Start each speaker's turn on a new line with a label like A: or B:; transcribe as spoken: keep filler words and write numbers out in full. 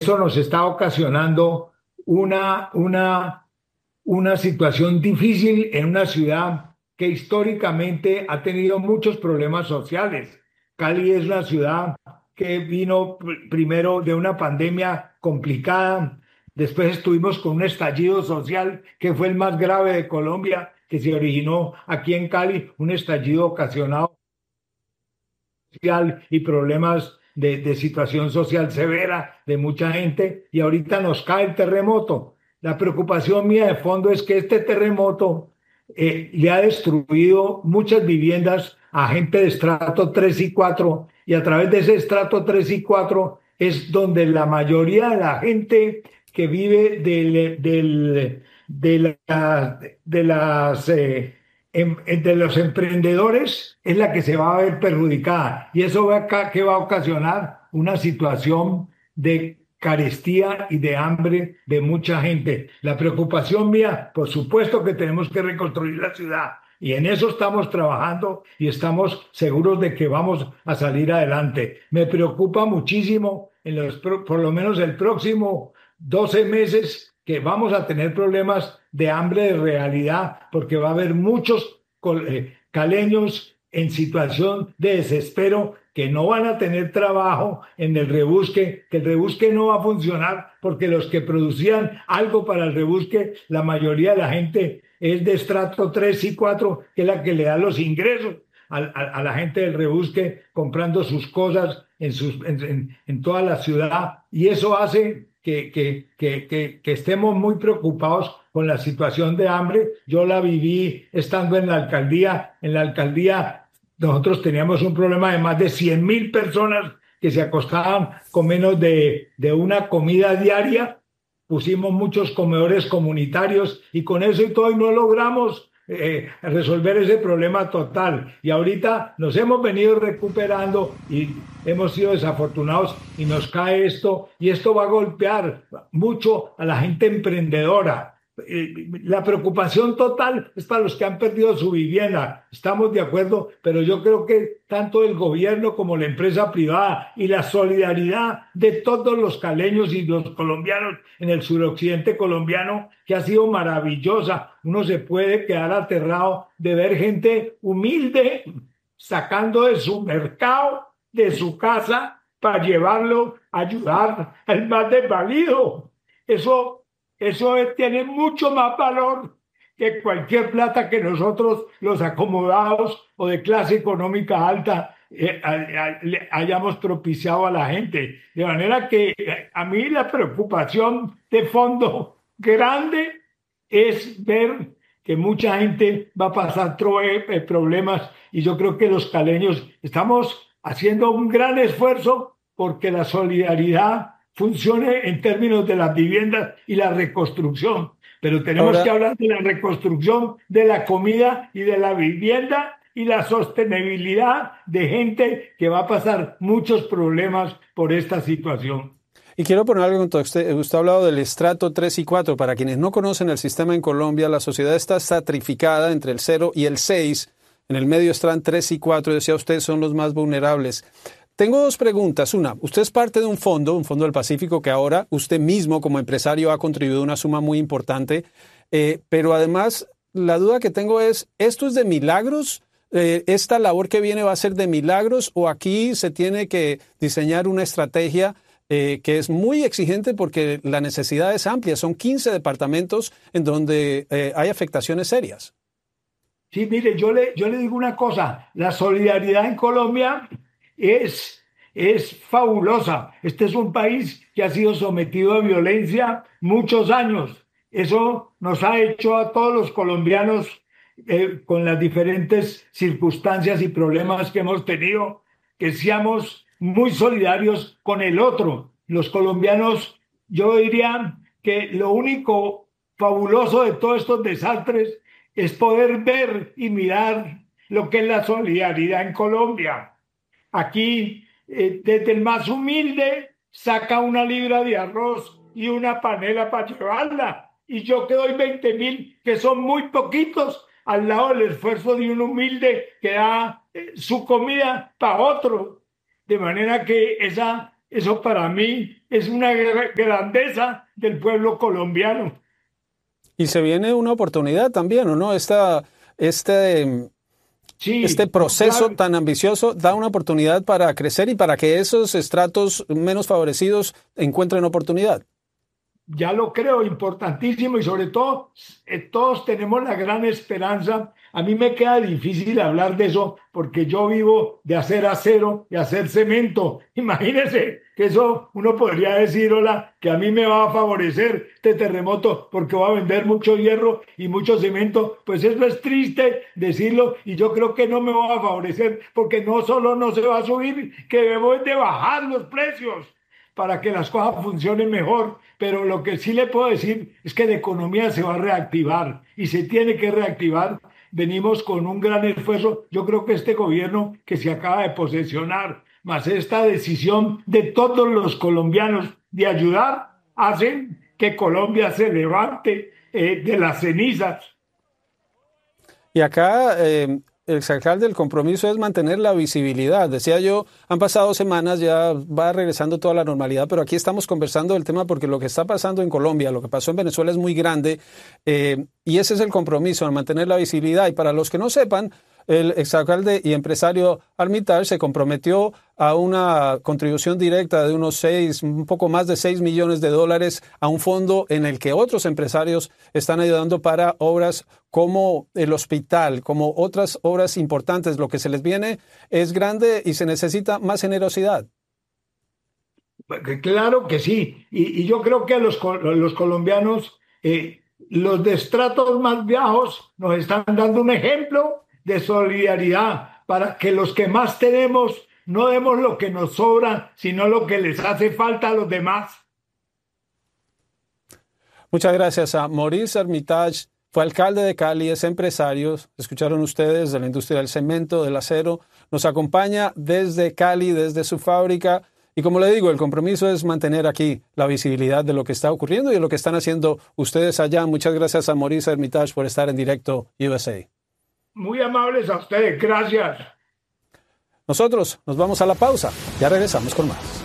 A: eso nos está ocasionando una, una, una situación difícil en una ciudad que históricamente ha tenido muchos problemas sociales. Cali es una ciudad que vino pr- primero de una pandemia complicada, después estuvimos con un estallido social que fue el más grave de Colombia, que se originó aquí en Cali, un estallido ocasionado social y problemas de, de situación social severa de mucha gente, y ahorita nos cae el terremoto. La preocupación mía de fondo es que este terremoto eh, le ha destruido muchas viviendas a gente de estrato tres y cuatro, y a través de ese estrato tres y cuatro es donde la mayoría de la gente que vive del, del, de, la, de las eh, em- entre los emprendedores es la que se va a ver perjudicada, y eso va a, que va a ocasionar una situación de carestía y de hambre de mucha gente. La preocupación mía, por supuesto que tenemos que reconstruir la ciudad, y en eso estamos trabajando y estamos seguros de que vamos a salir adelante. Me preocupa muchísimo en los, por lo menos el próximo doce meses, que vamos a tener problemas de hambre de realidad, porque va a haber muchos eh, caleños en situación de desespero que no van a tener trabajo en el rebusque, que el rebusque no va a funcionar porque los que producían algo para el rebusque, la mayoría de la gente es de estrato tres y cuatro, que es la que le da los ingresos a, a, a la gente del rebusque comprando sus cosas en, sus, en, en, en toda la ciudad, y eso hace que, que, que, que, que estemos muy preocupados con la situación de hambre. Yo la viví estando en la alcaldía. En la alcaldía nosotros teníamos un problema de más de cien mil personas que se acostaban con menos de, de una comida diaria. Pusimos muchos comedores comunitarios y con eso y todo y no logramos eh, resolver ese problema total. Y ahorita nos hemos venido recuperando y hemos sido desafortunados y nos cae esto, y esto va a golpear mucho a la gente emprendedora. La preocupación total es para los que han perdido su vivienda, estamos de acuerdo, pero yo creo que tanto el gobierno como la empresa privada y la solidaridad de todos los caleños y los colombianos en el suroccidente colombiano, que ha sido maravillosa. Uno se puede quedar aterrado de ver gente humilde sacando de su mercado, de su casa, para llevarlo a ayudar al más desvalido. Eso Eso tiene mucho más valor que cualquier plata que nosotros, los acomodados o de clase económica alta, eh, a, a, le hayamos propiciado a la gente. De manera que eh, a mí la preocupación de fondo grande es ver que mucha gente va a pasar eh, problemas, y yo creo que los caleños estamos haciendo un gran esfuerzo porque la solidaridad funcione en términos de las viviendas y la reconstrucción, pero tenemos que
B: Ahora,
A: hablar de la reconstrucción de la comida y de la vivienda y la sostenibilidad de gente que va a pasar muchos problemas por esta situación.
B: y quiero poner algo en contexto. Usted, usted ha hablado del estrato tres y cuatro. Para quienes no conocen el sistema en Colombia, la sociedad está estratificada entre el cero y el seis. En el medio están tres y cuatro. Decía usted, son los más vulnerables. Tengo dos preguntas. Una, usted es parte de un fondo, un fondo del Pacífico, que ahora usted mismo como empresario ha contribuido una suma muy importante. Eh, pero además, la duda que tengo es, ¿esto es de milagros? Eh, ¿Esta labor que viene va a ser de milagros o aquí se tiene que diseñar una estrategia eh, que es muy exigente porque la necesidad es amplia? Son quince departamentos en donde eh, hay afectaciones serias.
A: Sí, mire, yo le, yo le digo una cosa, la solidaridad en Colombia es, es fabulosa. Este es un país que ha sido sometido a violencia muchos años. Eso nos ha hecho a todos los colombianos, eh, con las diferentes circunstancias y problemas que hemos tenido, que seamos muy solidarios con el otro. Los colombianos, yo diría que lo único fabuloso de todos estos desastres es poder ver y mirar lo que es la solidaridad en Colombia. Aquí, eh, desde el más humilde, saca una libra de arroz y una panela para llevarla. Y yo que doy veinte mil, que son muy poquitos, al lado del esfuerzo de un humilde que da eh, su comida para otro. De manera que esa Eso para mí es una grandeza del pueblo colombiano.
B: Y se viene una oportunidad también, ¿o no? Esta, este,
A: sí,
B: este proceso
A: claro.
B: tan ambicioso da una oportunidad para crecer y para que esos estratos menos favorecidos encuentren oportunidad.
A: Ya lo creo, importantísimo, y sobre todo eh, todos tenemos la gran esperanza. A mí me queda difícil hablar de eso porque yo vivo de hacer acero y hacer cemento. Imagínense que eso uno podría decir, hola, que a mí me va a favorecer este terremoto porque voy a vender mucho hierro y mucho cemento. Pues eso es triste decirlo, y yo creo que no me va a favorecer porque no solo no se va a subir, que debemos de bajar los precios para que las cosas funcionen mejor. Pero lo que sí le puedo decir es que la economía se va a reactivar y se tiene que reactivar. Venimos con un gran esfuerzo. Yo creo que este gobierno que se acaba de posesionar, más esta decisión de todos los colombianos de ayudar, hacen que Colombia se levante eh, de las cenizas.
B: Y acá, eh, el exalcalde, el compromiso es mantener la visibilidad. Decía yo, han pasado semanas, ya va regresando toda la normalidad, pero aquí estamos conversando del tema porque lo que está pasando en Colombia, lo que pasó en Venezuela es muy grande, eh, y ese es el compromiso, mantener la visibilidad. Y para los que no sepan, el exalcalde y empresario Armitage se comprometió a una contribución directa de unos seis, un poco más de seis millones de dólares a un fondo en el que otros empresarios están ayudando para obras como el hospital, como otras obras importantes. Lo que se les viene es grande y se necesita más generosidad.
A: Claro que sí, y, y yo creo que los, los colombianos, eh, los de estratos más bajos, nos están dando un ejemplo de solidaridad para que los que más tenemos no demos lo que nos sobra, sino lo que les hace falta a los demás.
B: Muchas gracias a Maurice Armitage. Fue alcalde de Cali, es empresario. Escucharon ustedes de la industria del cemento, del acero. Nos acompaña desde Cali, desde su fábrica. Y como le digo, el compromiso es mantener aquí la visibilidad de lo que está ocurriendo y de lo que están haciendo ustedes allá. Muchas gracias a Maurice Armitage por estar en directo U S A.
A: Muy amables a ustedes, gracias.
B: Nosotros nos vamos a la pausa. Ya regresamos con más.